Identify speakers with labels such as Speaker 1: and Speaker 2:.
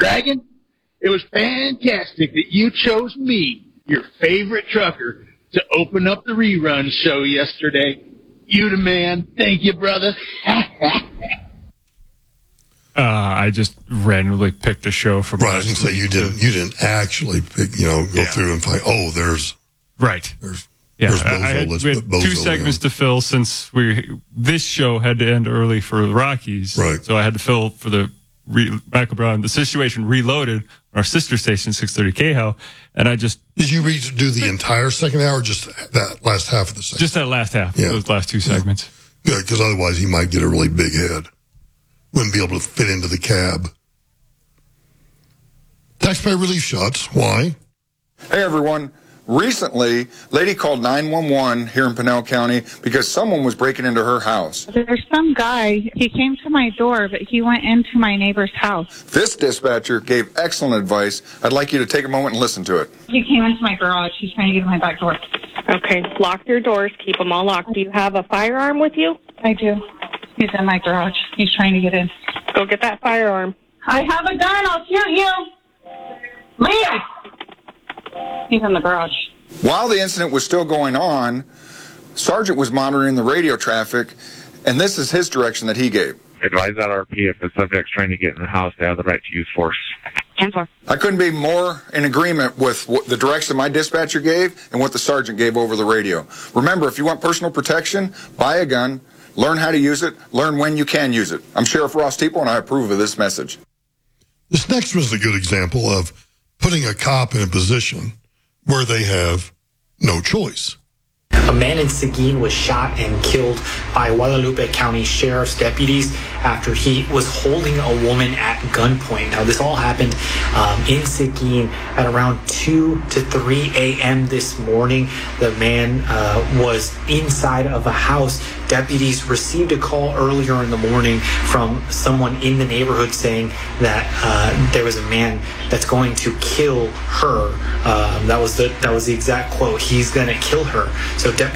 Speaker 1: Dragon, it was fantastic that you chose me, your favorite trucker, to open up the rerun show yesterday. You the man. Thank you, brother.
Speaker 2: I just randomly picked a show from
Speaker 3: right. I was going to say you didn't actually pick, go through and find. Oh, there's Bozo.
Speaker 2: I had two segments to fill since this show had to end early for the Rockies.
Speaker 3: Right.
Speaker 2: So I had to fill for the Michael Brown, the Situation Reloaded, our sister station, 630 KHOW, and I just...
Speaker 3: Did you do the entire second hour, or just that last half of the second?
Speaker 2: Just that last half, those last two segments.
Speaker 3: Good, because otherwise he might get a really big head. Wouldn't be able to fit into the cab. Taxpayer relief shots. Why?
Speaker 4: Hey, everyone. Recently, lady called 911 here in Pinell County because someone was breaking into her house.
Speaker 5: There's some guy, he came to my door, but he went into my neighbor's house.
Speaker 4: This dispatcher gave excellent advice. I'd like you to take a moment and listen to it.
Speaker 5: He came into my garage. He's trying to get in my back door.
Speaker 6: Okay, lock your doors. Keep them all locked. Do you have a firearm with you?
Speaker 5: I do. He's in my garage. He's trying to get in.
Speaker 6: Go get that firearm.
Speaker 5: I have a gun. I'll shoot you. Leave! He's in the garage.
Speaker 4: While the incident was still going on, Sergeant was monitoring the radio traffic, and this is his direction that he gave.
Speaker 7: Advise RP if the subject's trying to get in the house, they have the right to use force.
Speaker 4: I couldn't be more in agreement with what the direction my dispatcher gave and what the sergeant gave over the radio. Remember, if you want personal protection, buy a gun, learn how to use it, learn when you can use it. I'm Sheriff Ross Teeple, and I approve of this message.
Speaker 3: This next was a good example of putting a cop in a position where they have no choice.
Speaker 8: A man in Seguin was shot and killed by Guadalupe County Sheriff's deputies after he was holding a woman at gunpoint. Now, this all happened in Seguin at around 2 to 3 a.m. this morning. The man was inside of a house. Deputies received a call earlier in the morning from someone in the neighborhood saying that there was a man that's going to kill her. That was the exact quote. He's going to kill her. So